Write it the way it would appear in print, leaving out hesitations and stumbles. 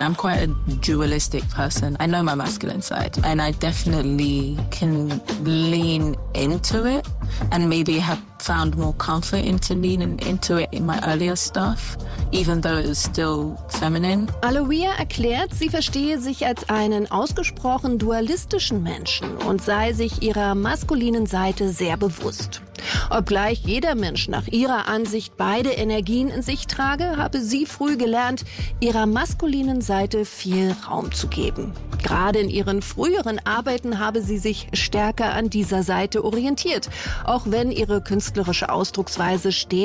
I'm quite a dualistic person. I know my masculine side and I definitely can lean into it and maybe have found more comfort into leaning into it in my earlier stuff, even though it was still feminine. Aloia erklärt, sie verstehe sich als einen ausgesprochen dualistischen Menschen und sei sich ihrer maskulinen Seite sehr bewusst. Obgleich jeder Mensch nach ihrer Ansicht beide Energien in sich trage, habe sie früh gelernt, ihrer maskulinen Seite viel Raum zu geben. Gerade in ihren früheren Arbeiten habe sie sich stärker an dieser Seite orientiert, auch wenn ihre künstlerische Ausdrucksweise stets